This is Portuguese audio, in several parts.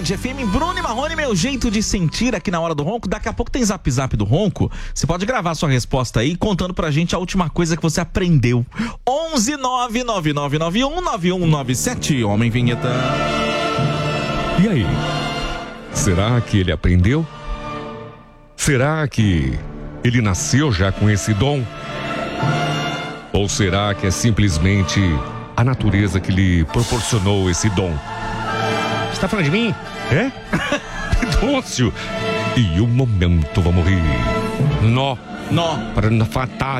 Band FM, Bruno e Marrone, meu jeito de sentir aqui na hora do ronco. Daqui a pouco tem Zap Zap do ronco. Você pode gravar sua resposta aí, contando pra gente a última coisa que você aprendeu. 11 99991 9197. Homem Vinheta. E aí? Será que ele aprendeu? Será que ele nasceu já com esse dom? Ou será que é simplesmente a natureza que lhe proporcionou esse dom? Você tá falando de mim? É? Dôncio. E o momento vamos rir. Nó. Para não faltar,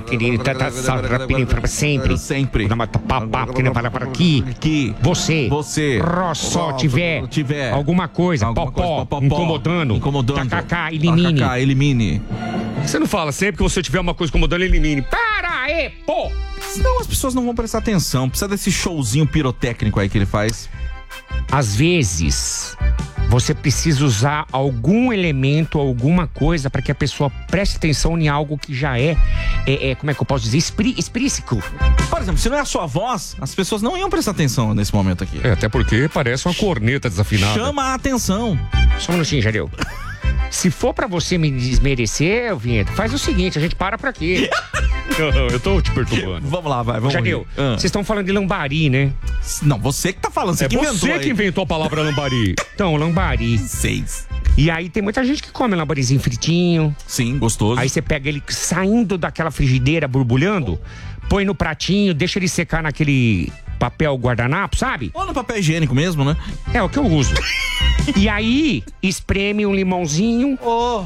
para sempre. Sempre. Para aqui. Você. Rossó, tiver alguma coisa, popó, incomodando. Tacacá, elimine. Você não fala sempre que você tiver uma coisa incomodando, elimine. Para aí, pô! Senão as pessoas não vão prestar atenção. Precisa desse showzinho pirotécnico aí que ele faz. Às vezes, você precisa usar algum elemento, alguma coisa para que a pessoa preste atenção em algo que já como é que eu posso dizer? Explícito. Por exemplo, se não é a sua voz, as pessoas não iam prestar atenção nesse momento aqui. Até porque parece uma corneta desafinada. Chama a atenção. Só um minutinho, Jadeu. Se for pra você me desmerecer, Vinheta, faz o seguinte, a gente para por aqui. Não, eu tô te perturbando. Vamos lá, vamos. Jadeu, vocês estão falando de lambari, né? Não, você que tá falando, você que inventou. Você que inventou a palavra lambari. Então, lambari. 6. E aí tem muita gente que come lambarizinho fritinho. Sim, gostoso. Aí você pega ele saindo daquela frigideira, borbulhando, põe no pratinho, deixa ele secar naquele papel guardanapo, sabe? Ou no papel higiênico mesmo, né? É o que eu uso. E aí, espreme um limãozinho.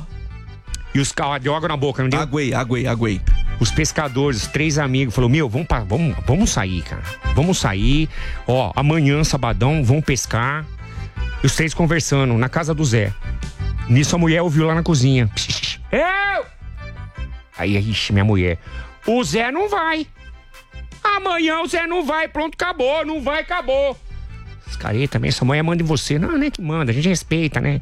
E os carros de água na boca, não deu? Aguei. Os pescadores, os 3 amigos, falaram, vamos sair, cara. Vamos sair. Ó, amanhã, sabadão, vamos pescar. E os 3 conversando na casa do Zé. Nisso a mulher ouviu lá na cozinha. Eu! Aí, ixi, minha mulher. O Zé não vai. Amanhã o Zé não vai. Pronto, acabou. Não vai, acabou. Os caras também, sua mulher manda em você. Não, nem que manda, a gente respeita, né?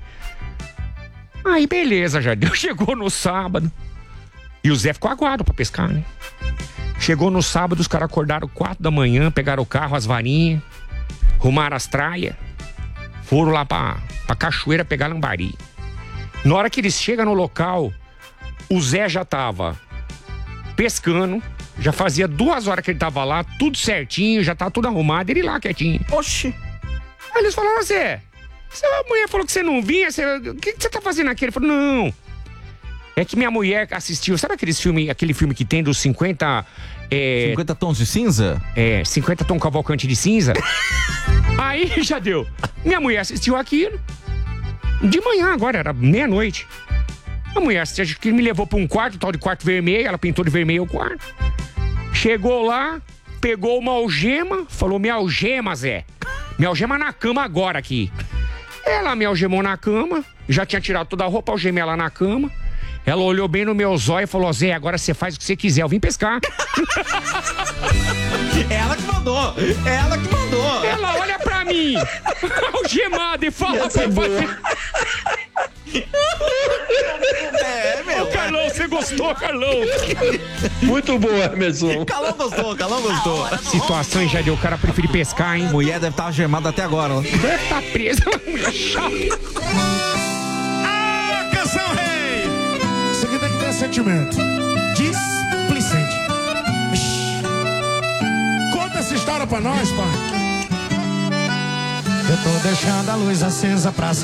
Aí, beleza, Jardel. Chegou no sábado. E o Zé ficou aguado pra pescar, né? Chegou no sábado, os caras acordaram 4 da manhã, pegaram o carro, as varinhas, rumaram as traias, foram lá pra cachoeira pegar lambari. Na hora que eles chegam no local, o Zé já tava pescando, já fazia 2 horas que ele tava lá, tudo certinho, já tá tudo arrumado, ele lá quietinho. Oxi. Aí eles falaram, Zé, a mulher falou que você não vinha, o que você tá fazendo aqui? Ele falou, não, é que minha mulher assistiu, sabe aquele filme que tem dos 50... 50 tons de cinza? 50 tons Cavalcante de cinza. Aí já deu. Minha mulher assistiu aquilo. De manhã agora, era meia-noite. A mulher assistiu aquilo, me levou pra um quarto, tal de quarto vermelho, ela pintou de vermelho o quarto. Chegou lá, pegou uma algema, falou, me algema, Zé. Me algema na cama agora aqui. Ela me algemou na cama, já tinha tirado toda a roupa, algemei ela na cama. Ela olhou bem no meu zóio e falou, Zé, agora você faz o que você quiser, eu vim pescar. Ela que mandou. Ela olha pra mim, algemada, e fala pra você. Ô, Carlão, você gostou, Carlão? Muito boa, Emerson. Calão gostou. Situação em Jardel, o cara prefere pescar, hein? Mulher deve estar algemada até agora. Deve estar presa, mulher chata. Canção rei! Isso aqui tem que ter sentimento. Displicente. Conta essa história pra nós, pai. Eu tô deixando a luz acesa pra